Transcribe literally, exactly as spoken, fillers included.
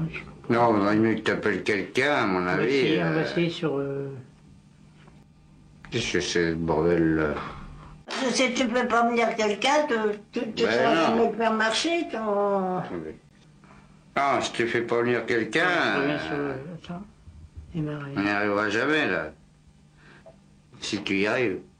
Non, il vaudrait mieux que tu appelles quelqu'un, à mon On va avis. essayer, on va euh, essayer sur... euh, Qu'est-ce que c'est ce bordel là? Si tu peux pas me dire quelqu'un, tu, tu, tu Ben sauras non. jamais le faire marcher, ton... Ah, si tu fais pas venir je quelqu'un, reviens sur euh, le... Attends. Démarrer. on n'y arrivera jamais là. Si tu y arrives.